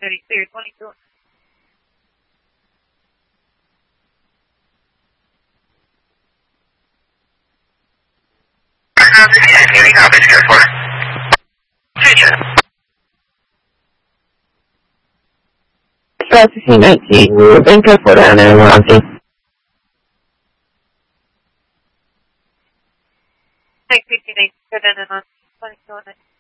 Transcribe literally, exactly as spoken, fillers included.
thirty-two, twenty-two. Processing nineteen, moving to four down and launching. Take fifty-nine, go down and on twenty-two.